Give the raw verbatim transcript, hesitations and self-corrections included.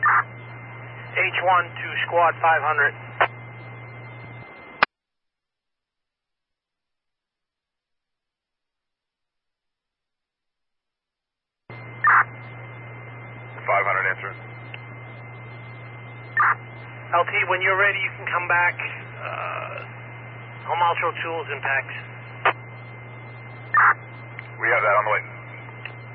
H one to squad five hundred. five hundred, answer. L T, when you're ready, you can come back. Uh, home outro tools impacts. We have that on the way.